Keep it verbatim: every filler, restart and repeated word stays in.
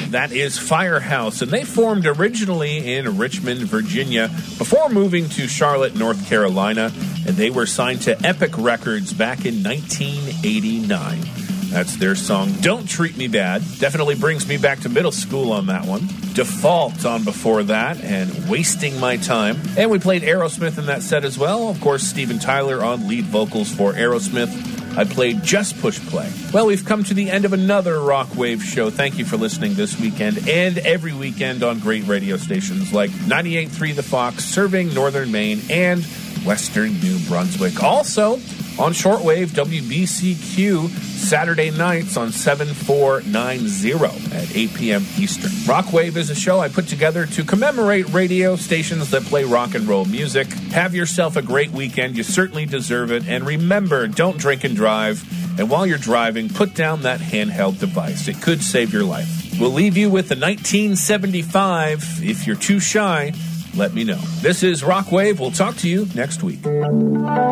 That is Firehouse, and they formed originally in Richmond, Virginia, before moving to Charlotte, North Carolina, and they were signed to Epic Records back in nineteen eighty-nine. That's their song, Don't Treat Me Bad. Definitely brings me back to middle school on that one. Default on before that, and Wasting My Time. And we played Aerosmith in that set as well. Of course, Steven Tyler on lead vocals for Aerosmith. I played Just Push Play. Well, we've come to the end of another Rock Wave show. Thank you for listening this weekend and every weekend on great radio stations like ninety-eight point three The Fox, serving Northern Maine and Western New Brunswick. Also, on shortwave, W B C Q, Saturday nights on seven four nine zero at eight p.m. Eastern. Rockwave is a show I put together to commemorate radio stations that play rock and roll music. Have yourself a great weekend. You certainly deserve it. And remember, don't drink and drive. And while you're driving, put down that handheld device. It could save your life. We'll leave you with the nineteen seventy-five. If you're too shy, let me know. This is Rockwave. We'll talk to you next week.